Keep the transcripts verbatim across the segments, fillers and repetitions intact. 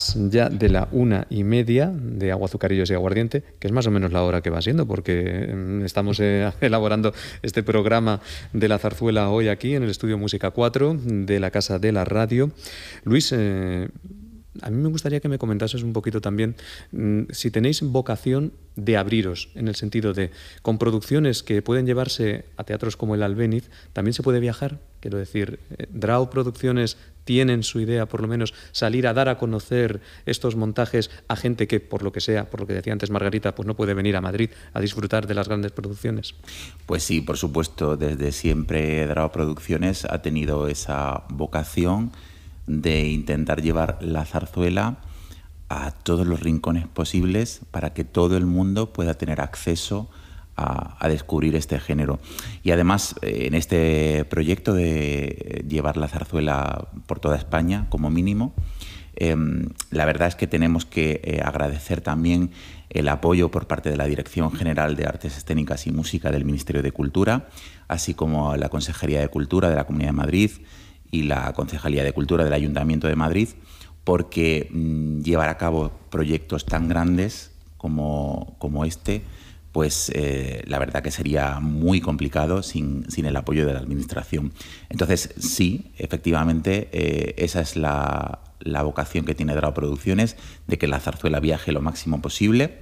Ya de la una y media de Agua, Azucarillos y Aguardiente, que es más o menos la hora que va siendo, porque estamos eh, elaborando este programa de la zarzuela hoy aquí en el Estudio Música cuatro de la Casa de la Radio. Luis, eh, a mí me gustaría que me comentases un poquito también mmm, si tenéis vocación de abriros, en el sentido de, con producciones que pueden llevarse a teatros como el Albéniz, ¿también se puede viajar? Quiero decir, eh, Drao Producciones tienen su idea, por lo menos, salir a dar a conocer estos montajes a gente que, por lo que sea, por lo que decía antes Margarita, pues no puede venir a Madrid a disfrutar de las grandes producciones. Pues sí, por supuesto, desde siempre Drao Producciones ha tenido esa vocación de intentar llevar la zarzuela a todos los rincones posibles para que todo el mundo pueda tener acceso a, a descubrir este género. Y además, en este proyecto de llevar la zarzuela por toda España, como mínimo, eh, la verdad es que tenemos que eh, agradecer también el apoyo por parte de la Dirección General de Artes Escénicas y Música del Ministerio de Cultura, así como la Consejería de Cultura de la Comunidad de Madrid y la Concejalía de Cultura del Ayuntamiento de Madrid, porque mmm, llevar a cabo proyectos tan grandes como, como este, pues eh, la verdad que sería muy complicado sin, sin el apoyo de la Administración. Entonces, sí, efectivamente, eh, esa es la, la vocación que tiene Drao Producciones, de que la zarzuela viaje lo máximo posible.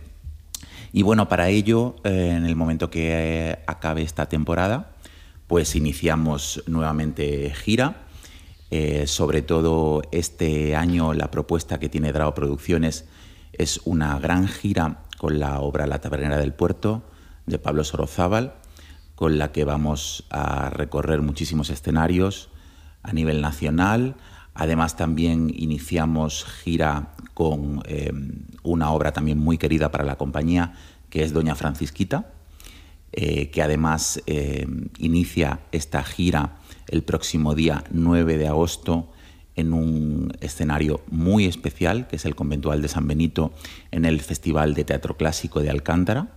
Y bueno, para ello, eh, en el momento que eh, acabe esta temporada, pues iniciamos nuevamente gira. Eh, sobre todo este año la propuesta que tiene Drao Producciones es una gran gira con la obra La Tabernera del Puerto de Pablo Sorozábal, con la que vamos a recorrer muchísimos escenarios a nivel nacional. Además también iniciamos gira con eh, una obra también muy querida para la compañía, que es Doña Francisquita, eh, que además eh, inicia esta gira el próximo día nueve de agosto en un escenario muy especial, que es el Conventual de San Benito, en el Festival de Teatro Clásico de Alcántara.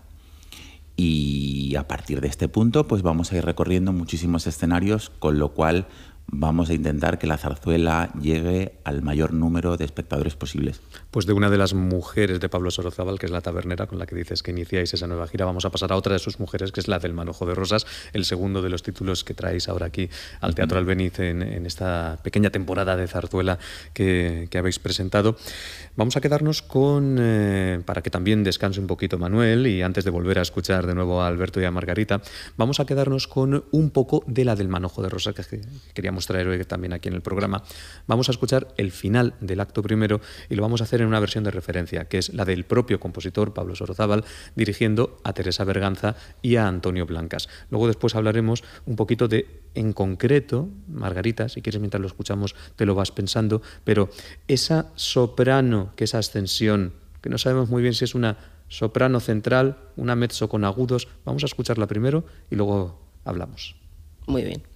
Y a partir de este punto pues vamos a ir recorriendo muchísimos escenarios, con lo cual vamos a intentar que la zarzuela llegue al mayor número de espectadores posibles. Pues de una de las mujeres de Pablo Sorozábal, que es la tabernera con la que dices que iniciáis esa nueva gira, vamos a pasar a otra de sus mujeres, que es la del Manojo de Rosas, el segundo de los títulos que traéis ahora aquí al Teatro Albéniz en, en esta pequeña temporada de zarzuela que, que habéis presentado. Vamos a quedarnos con, eh, para que también descanse un poquito Manuel, y antes de volver a escuchar de nuevo a Alberto y a Margarita, vamos a quedarnos con un poco de la del Manojo de Rosas, que queríamos traer hoy también aquí en el programa. Vamos a escuchar el final del acto primero y lo vamos a hacer en una versión de referencia, que es la del propio compositor Pablo Sorozábal, dirigiendo a Teresa Berganza y a Antonio Blancas. Luego después hablaremos un poquito de, en concreto, Margarita, si quieres mientras lo escuchamos te lo vas pensando, pero esa soprano, que esa ascensión, que no sabemos muy bien si es una soprano central, una mezzo con agudos, vamos a escucharla primero y luego hablamos. Muy bien.